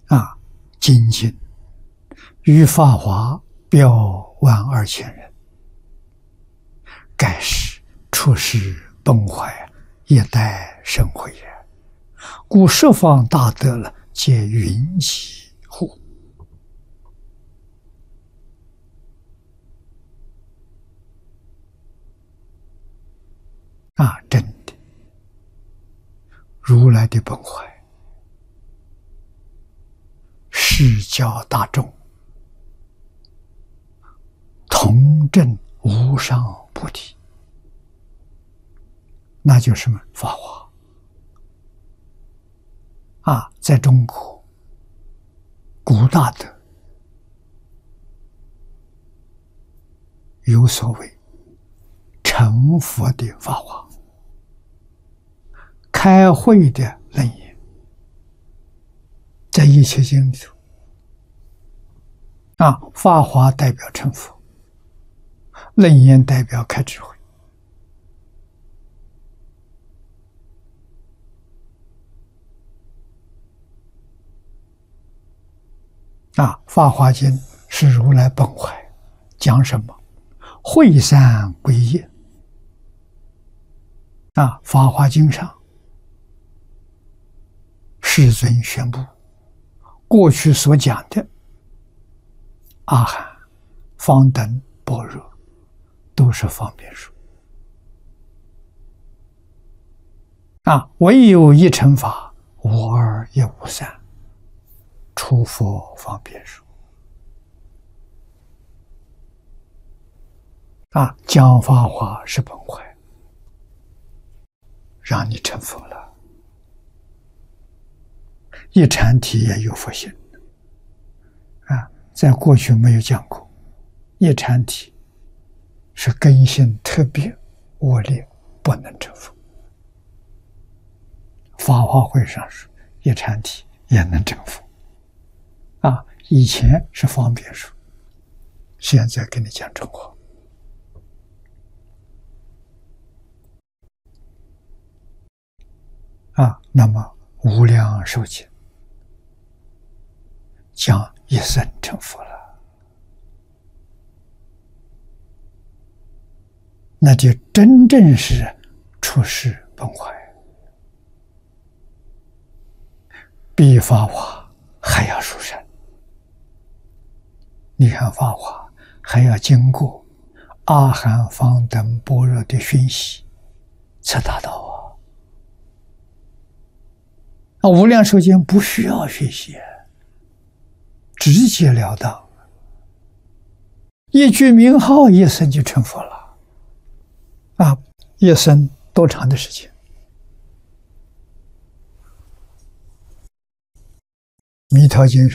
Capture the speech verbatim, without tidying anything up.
啊，精进于法华标万二千人，盖是出世崩坏，一代生慧也。故十方大德了，皆云集乎？啊，真的，如来的本怀，示教大众，同证无上菩提，那就是什么？法华啊，在中国古大德有所谓成佛的法华，开会的楞严，在一切经里头啊，法华代表成佛，楞严代表开智慧。啊，《法华经》是如来本怀，讲什么？会三归一。啊，《法华经》上，世尊宣布，过去所讲的阿含、方等、般若，都是方便术。啊，唯有一乘法，无二也无三。出佛方便术啊，讲法华是本怀，让你成佛了。一禅体也有佛性啊，在过去没有讲过，一禅体是根性特别恶劣，不能成佛。法华会上说，一禅体也能成佛。啊，以前是方便术，现在跟你讲真话。啊，那么无量寿经将一生成佛了，那就真正是出世本怀，比法华还要殊胜。你看法华还要经过阿含、方等、般若的熏习才达到啊！啊，无量寿经不需要学习，直截了当，一句名号，一生就成佛了。啊，一生多长的时间？弥陀经